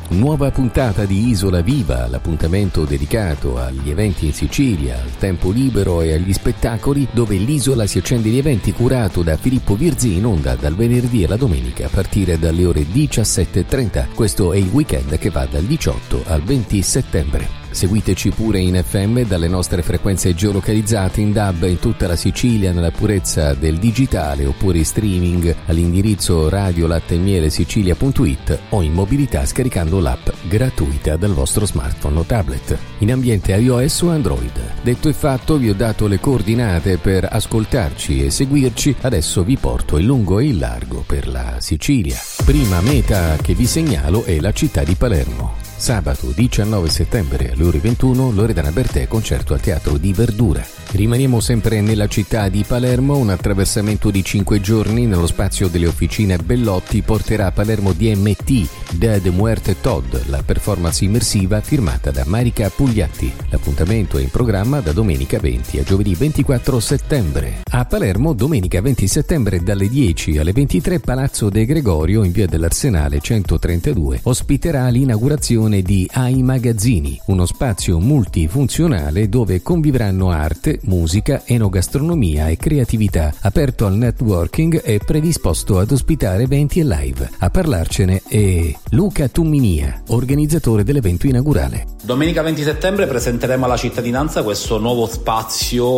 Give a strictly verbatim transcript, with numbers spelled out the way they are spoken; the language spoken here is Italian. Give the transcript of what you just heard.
Nuova puntata di Isola Viva, l'appuntamento dedicato agli eventi in Sicilia, al tempo libero e agli spettacoli, dove l'isola si accende di eventi, curato da Filippo Virzi, in onda dal venerdì alla domenica a partire dalle ore diciassette e trenta. Questo è il weekend che va dal diciotto al venti settembre. Seguiteci pure in F M dalle nostre frequenze geolocalizzate, in D A B in tutta la Sicilia, nella purezza del digitale, oppure in streaming all'indirizzo radio latte e miele sicilia punto it o in mobilità scaricando l'app gratuita dal vostro smartphone o tablet, in ambiente iOS o Android. Detto e fatto, vi ho dato le coordinate per ascoltarci e seguirci, adesso vi porto in lungo e in largo per la Sicilia. Prima meta che vi segnalo è la città di Palermo. Sabato diciannove settembre alle ore ventuno, Loredana Bertè, concerto al Teatro di Verdura. Rimaniamo sempre nella città di Palermo. Un attraversamento di cinque giorni nello spazio delle officine Bellotti porterà a Palermo D M T, Dead Muerte Todd, la performance immersiva firmata da Marica Pugliatti. L'appuntamento è in programma da domenica venti a giovedì ventiquattro settembre. A Palermo domenica venti settembre dalle dieci alle ventitré, Palazzo De Gregorio in via dell'Arsenale centotrentadue ospiterà l'inaugurazione di Ai Magazzini, uno spazio multifunzionale dove convivranno arte, musica, enogastronomia e creatività, aperto al networking e predisposto ad ospitare eventi e live. A parlarcene è Luca Tumminia, organizzatore dell'evento inaugurale. Domenica venti settembre presenteremo alla cittadinanza questo nuovo spazio